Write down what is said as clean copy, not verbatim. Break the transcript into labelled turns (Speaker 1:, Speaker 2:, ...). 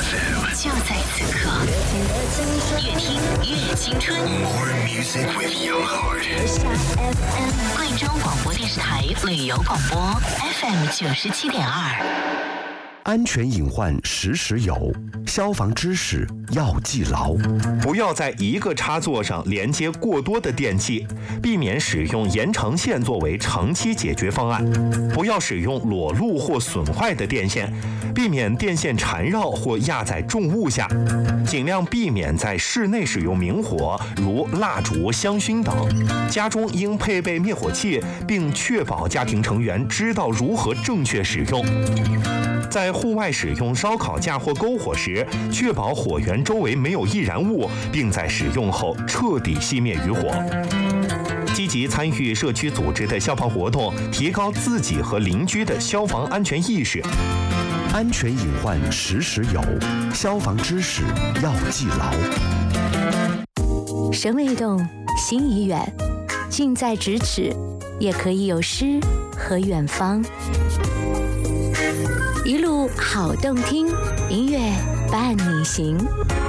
Speaker 1: FM 就在此刻，越听越青春。More music with young heart。贵州广播电视台旅游广播 FM 97.2。
Speaker 2: 安全隐患时时有，消防知识要记牢。
Speaker 3: 不要在一个插座上连接过多的电器，避免使用延长线作为长期解决方案。不要使用裸露或损坏的电线，避免电线缠绕或压在重物下。尽量避免在室内使用明火，如蜡烛、香薰等。家中应配备灭火器，并确保家庭成员知道如何正确使用。在户外使用烧烤架或篝火时，确保火源周围没有易燃物，并在使用后彻底熄灭余火。积极参与社区组织的消防活动，提高自己和邻居的消防安全意识。
Speaker 2: 安全隐患时时有，消防知识要记牢。
Speaker 4: 神未动，心已远，近在咫尺，也可以有诗和远方。一路好动听，音乐伴你行。